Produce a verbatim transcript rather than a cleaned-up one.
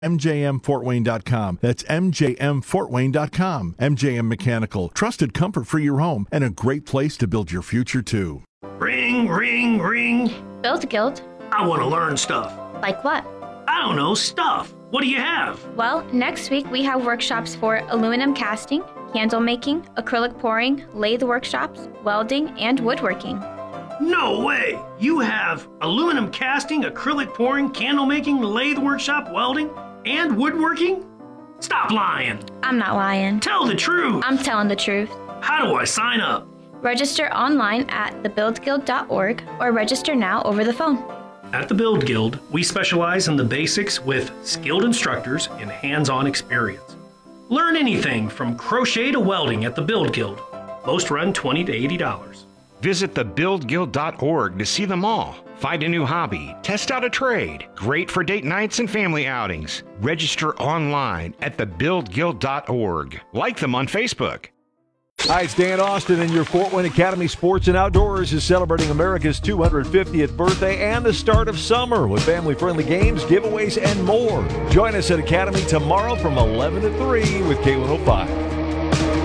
M J M Fort Wayne dot com. That's M J M Fort Wayne dot com. M J M Mechanical. Trusted comfort for your home and a great place to build your future, too. Ring, ring, ring. Build Guild. I want to learn stuff. Like what? I don't know, stuff. What do you have? Well, next week we have workshops for aluminum casting, candle making, acrylic pouring, lathe workshops, welding, and woodworking. No way! You have aluminum casting, acrylic pouring, candle making, lathe workshop, welding, and woodworking? Stop lying! I'm not lying. Tell the truth! I'm telling the truth. How do I sign up? Register online at the build guild dot org or register now over the phone. At the Build Guild, we specialize in the basics with skilled instructors and hands-on experience. Learn anything from crochet to welding at the Build Guild. Most run twenty to eighty dollars. Visit the build guild dot org to see them all. Find a new hobby, test out a trade. Great for date nights and family outings. Register online at the build guild dot org. Like them on Facebook. Hi, it's Dan Austin, and your Fort Wayne Academy Sports and Outdoors is celebrating America's two hundred fiftieth birthday and the start of summer with family-friendly games, giveaways, and more. Join us at Academy tomorrow from eleven to three with K one oh five.